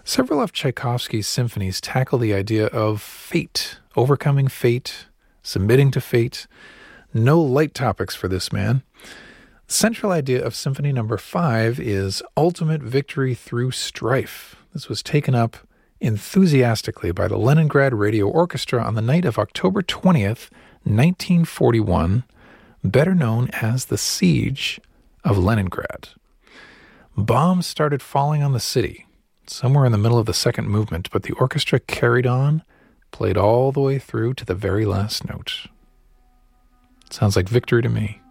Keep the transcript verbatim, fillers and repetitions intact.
Several of Tchaikovsky's symphonies tackle the idea of fate, overcoming fate, submitting to fate. No light topics for this man. The central idea of Symphony Number five is ultimate victory through strife. This was taken up enthusiastically by the Leningrad Radio Orchestra on the night of October twentieth, nineteen forty-one, better known as the Siege of Leningrad. Bombs started falling on the city, somewhere in the middle of the second movement, but the orchestra carried on, played all the way through to the very last note. Sounds like victory to me.